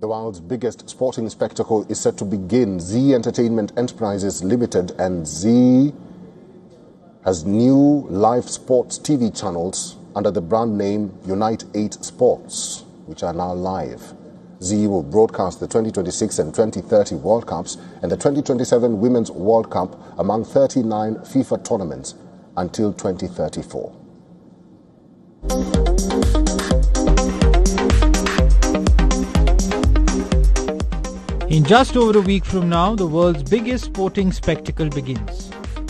The world's biggest sporting spectacle is set to begin. Zee Entertainment Enterprises Limited and Zee has new live sports TV channels under the brand name Unite 8 Sports, which are now live. Zee will broadcast the 2026 and 2030 World Cups and the 2027 Women's World Cup among 39 FIFA tournaments until 2034. In just over a week from now, the world's biggest sporting spectacle begins.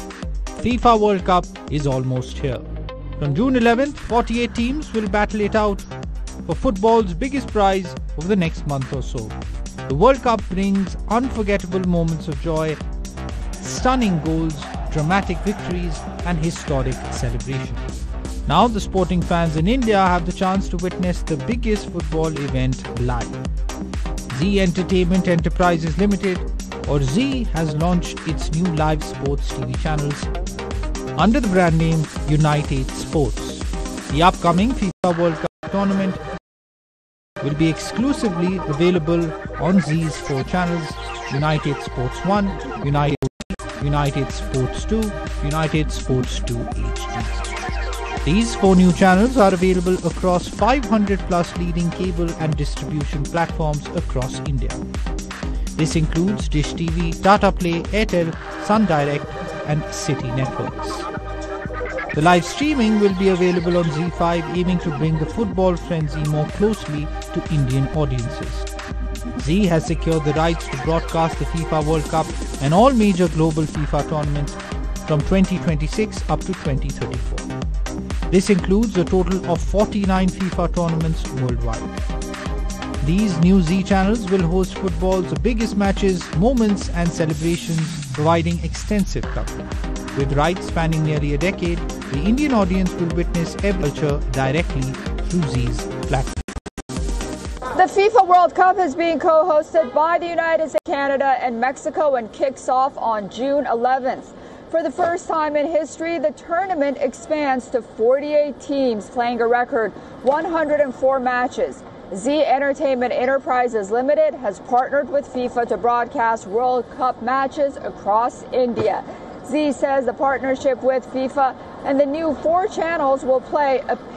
FIFA World Cup is almost here. From June 11th, 48 teams will battle it out for football's biggest prize over the next month or so. The World Cup brings unforgettable moments of joy, stunning goals, dramatic victories, and historic celebrations. Now the sporting fans in India have the chance to witness the biggest football event live. Zee Entertainment Enterprises Limited, or Zee, has launched its new live sports TV channels under the brand name Unite 8 Sports. The upcoming FIFA World Cup tournament will be exclusively available on Zee's 4 channels: Unite 8 Sports 1, Unite 8 Sports 2, Unite 8 Sports 2 HD. These 4 new channels are available across 500 plus leading cable and distribution platforms across India. This includes Dish TV, Tata Play, Airtel, Sun Direct and City Networks. The live streaming will be available on ZEE5, aiming to bring the football frenzy more closely to Indian audiences. Zee has secured the rights to broadcast the FIFA World Cup and all major global FIFA tournaments from 2026 up to 2034. This includes a total of 49 FIFA tournaments worldwide. These new Zee channels will host football's biggest matches, moments and celebrations, providing extensive coverage. With rights spanning nearly a decade, the Indian audience will witness every culture directly through Zee's platform. The FIFA World Cup is being co-hosted by the United States, Canada and Mexico and kicks off on June 11th. For the first time in history, the tournament expands to 48 teams playing a record 104 matches. Zee Entertainment Enterprises Limited has partnered with FIFA to broadcast World Cup matches across India. Zee says the partnership with FIFA and the new 4 channels will play a